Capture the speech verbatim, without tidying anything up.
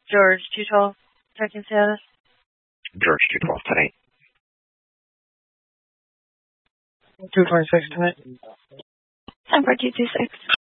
George two twelve, checking status. George two twelve, ten eight. two twenty-six, ten eight. ten four two two six.